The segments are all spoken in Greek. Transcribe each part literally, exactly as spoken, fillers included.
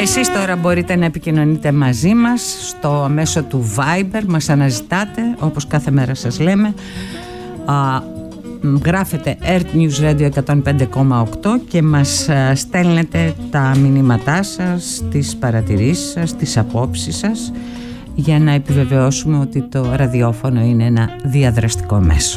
Εσείς τώρα μπορείτε να επικοινωνείτε μαζί μας στο μέσο του Viber, μας αναζητάτε όπως κάθε μέρα σας λέμε, α, γράφετε Earth News Radio εκατόν πέντε κόμμα οκτώ και μας α, στέλνετε τα μηνύματά σας, τις παρατηρήσεις σας, τις απόψεις σας, για να επιβεβαιώσουμε ότι το ραδιόφωνο είναι ένα διαδραστικό μέσο.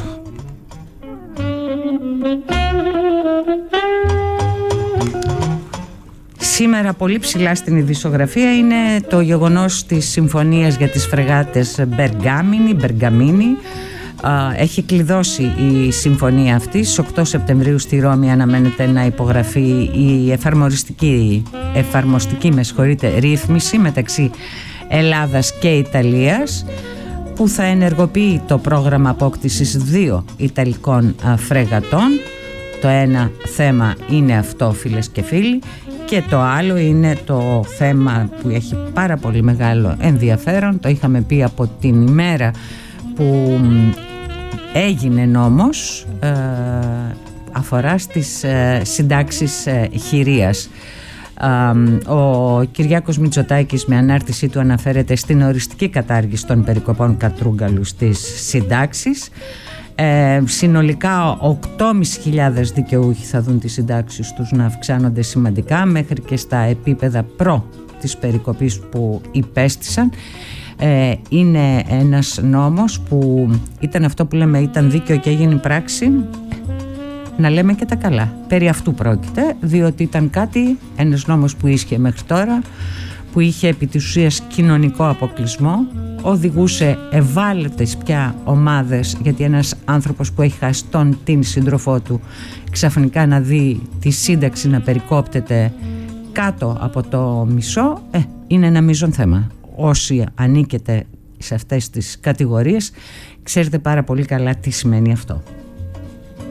Σήμερα πολύ ψηλά στην ειδησιογραφία είναι το γεγονός της συμφωνίας για τις φρεγάτες Μπεργάμινι, Μπεργαμίνι. Έχει κλειδώσει η συμφωνία αυτή. Στις οκτώ Σεπτεμβρίου στη Ρώμη αναμένεται να υπογραφεί η εφαρμοστική, εφαρμοστική με συγχωρείτε, ρύθμιση μεταξύ Ελλάδας και Ιταλίας, που θα ενεργοποιεί το πρόγραμμα απόκτησης δύο Ιταλικών φρεγατών. Το ένα θέμα είναι αυτό, φίλες και φίλοι, και το άλλο είναι το θέμα που έχει πάρα πολύ μεγάλο ενδιαφέρον. Το είχαμε πει από την ημέρα που έγινε νόμος, ε, αφορά στις ε, συντάξεις ε, χειρίας. Ε, ο Κυριάκος Μητσοτάκης με ανάρτησή του αναφέρεται στην οριστική κατάργηση των περικοπών κατρούγκαλου στις συντάξεις. Ε, συνολικά οκτώ χιλιάδες πεντακόσιοι δικαιούχοι θα δουν τις συντάξεις τους να αυξάνονται σημαντικά μέχρι και στα επίπεδα προ της περικοπής που υπέστησαν. Ε, είναι ένας νόμος που ήταν αυτό που λέμε ήταν δίκαιο και έγινε πράξη. Να λέμε και τα καλά, περί αυτού πρόκειται, διότι ήταν κάτι, ένας νόμος που ίσχυε μέχρι τώρα, που είχε επί της ουσίας κοινωνικό αποκλεισμό, οδηγούσε ευάλωτες πια ομάδες, γιατί ένας άνθρωπος που έχει χάσει τον την σύντροφό του ξαφνικά να δει τη σύνταξη να περικόπτεται κάτω από το μισό, ε, είναι ένα μείζον θέμα. Όσοι ανήκετε σε αυτές τις κατηγορίες ξέρετε πάρα πολύ καλά τι σημαίνει αυτό.